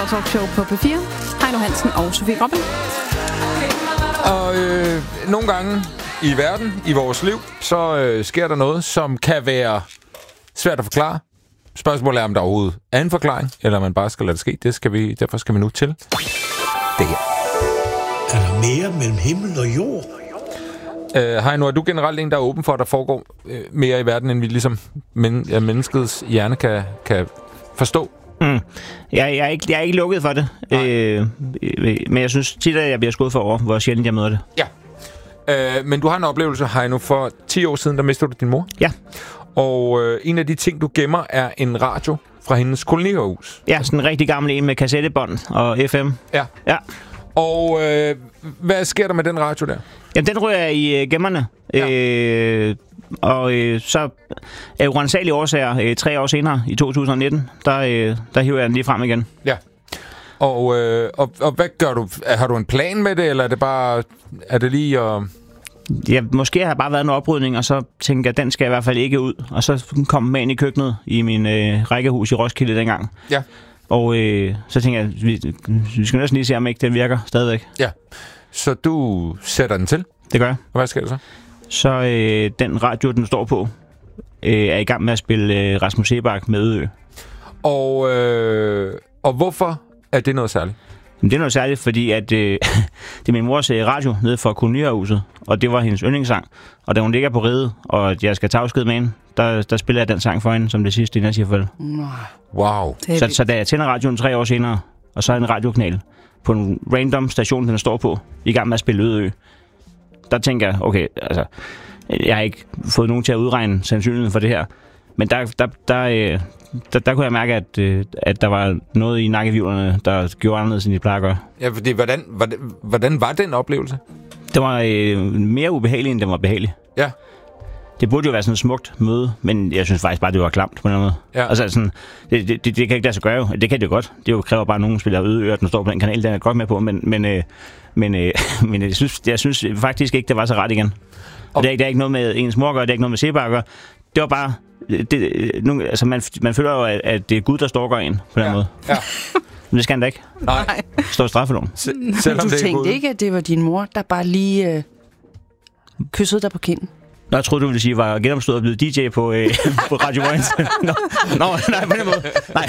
Talkshow på P4. Heino Hansen og Sofie Gråbøl. Og nogle gange i verden, i vores liv, så sker der noget, som kan være svært at forklare. Spørgsmålet er, om der overhovedet er en forklaring, eller om man bare skal lade det ske. Derfor skal vi nu til det her. Er der mere mellem himmel og jord? Heino, er du generelt en, der er åben for, at der foregår mere i verden, end vi ligesom menneskets hjerne kan forstå? Jeg er ikke lukket for det. Men jeg synes tit, at jeg bliver skudt for over, hvor sjældent jeg møder det. Ja. Men du har en oplevelse, Heino. For 10 år siden, der mistede du din mor. Ja. Og en af de ting, du gemmer, er en radio fra hendes kolonihus. Ja, sådan en rigtig gammel en med kassettebånd og FM. Ja. Og hvad sker der med den radio der? Jamen, den ryger i gemmerne. Ja. Så af uransagelige årsager, 3 år senere, i 2019, der hiver jeg den lige frem igen. Ja. Og hvad gør du? Har du en plan med det, eller er det lige at... Ja, måske har jeg bare været en oprydning, og så tænker jeg, den skal i hvert fald ikke ud. Og så kom den med ind i køkkenet i min rækkehus i Roskilde dengang. Ja. Og så tænker jeg, vi skal næsten lige se, om ikke den virker stadigvæk. Ja. Så du sætter den til? Det gør jeg. Og hvad sker der så? Så den radio, den står på, er i gang med at spille Rasmus Seebach med Ødø. Og hvorfor er det noget særligt? Det er noget særligt, fordi at, det er min mors radio nede for kolonihuset, og det var hendes yndlingssang. Og da hun ligger på riget, og jeg skal tage afsked med hende, der spiller jeg den sang for hende, som det sidste, inden jeg siger farvel. Wow. Så da jeg tænder radioen 3 år senere, og så er en radiokanal på en random station, den står på, i gang med at spille Ødø, der tænker jeg, okay, altså, jeg har ikke fået nogen til at udregne sandsynligheden for det her. Men der kunne jeg mærke, at der var noget i nakkevivlerne, der gjorde anderledes, end de plejer at gøre. Ja, fordi hvordan var den oplevelse? Det var mere ubehagelig, end den var behagelig. Ja. Det burde jo være sådan et smukt møde, men jeg synes faktisk bare, det var klamt på en måde. Ja. Altså sådan, det kan ikke lade sig gøre jo. Det kan det jo godt. Det jo kræver bare, at nogen spiller Ødø, den står på den kanal, den er godt med på, men jeg synes faktisk ikke, det var så ret igen. Og det er ikke noget med ens mor at gøre, det er ikke noget med Seebach at gøre. Det var bare... altså man føler jo, at det er Gud, der stalker en på den måde. Ja. Men det skal han da ikke. Nej. Står i straffeloven. Du tænkte ikke, at det var din mor, der bare lige kyssede dig på kinden? Nå, jeg troede, du ville sige, at jeg var genomstået og blevet DJ på Radio Voice. Nå, nej, på den måde. Nej,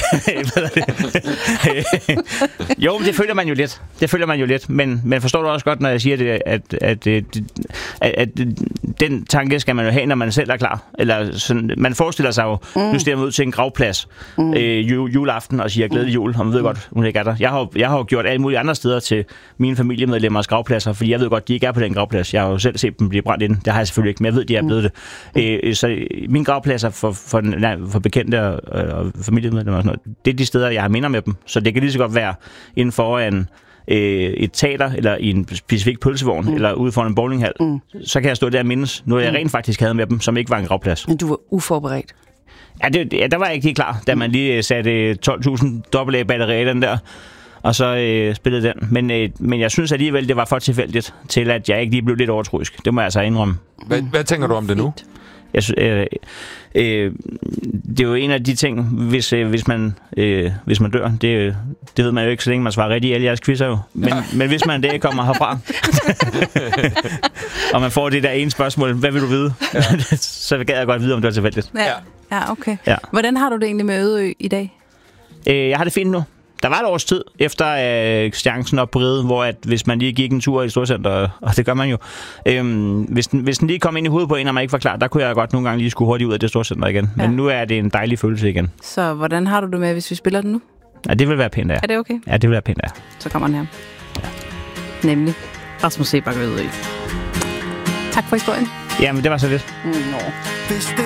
jo, det føler man jo lidt. Men forstår du også godt, når jeg siger det, at den tanke skal man jo have, når man selv er klar. Eller sådan, man forestiller sig jo, nu stiger man ud til en gravplads juleaften og siger glædelig jul, og man ved godt, hun ikke er der. Jeg har jo gjort alle mulige andre steder til mine familiemedlemmers gravpladser, fordi jeg ved godt, de ikke er på den gravplads. Jeg har jo selv set dem blive brændt ind. Det har jeg selvfølgelig ikke, men jeg ved, de er blevet det. Så mine gravpladser for bekendte og familiemedlemmer og sådan noget, det er de steder, jeg har minder med dem. Så det kan lige så godt være inden foran et teater, eller i en specifik pølsevogn, eller ude foran en bowlinghal. Så kan jeg stå der og mindes noget, jeg rent faktisk havde med dem, som ikke var en gravplads. Men du var uforberedt? Ja, der var jeg ikke helt klar, da man lige satte 12.000 AA-batterier i den der, og så spillede den. Men jeg synes alligevel, det var for tilfældigt til, at jeg ikke lige blev lidt overtroisk. Det må jeg altså indrømme. Hvad tænker du om det nu? Det er jo en af de ting, hvis man dør, det ved man jo ikke, så længe man svarer rigtigt i alle jeres quizzer jo. Men hvis man det kommer herfra, og man får det der ene spørgsmål, hvad vil du vide? Ja. Så gad jeg godt vide, om det var tilfældigt. Ja, okay. Ja. Hvordan har du det egentlig med Ødø i dag? Jeg har det fint nu. Der var et års tid efter chancen op på riget, hvor at, hvis man lige gik en tur i Storcenter, og det gør man jo, hvis den lige kom ind i hovedet på en, og man ikke var klar, der kunne jeg godt nogle gange lige skulle hurtigt ud af det Storcenter igen. Ja. Men nu er det en dejlig følelse igen. Så hvordan har du det med, hvis vi spiller den nu? Ja, det vil være pænt af. Er det okay? Ja, det vil være pænt af. Så kommer den her. Ja. Nemlig Rasmus Seebach Ødø. Tak for historien. Jamen, det var så lidt.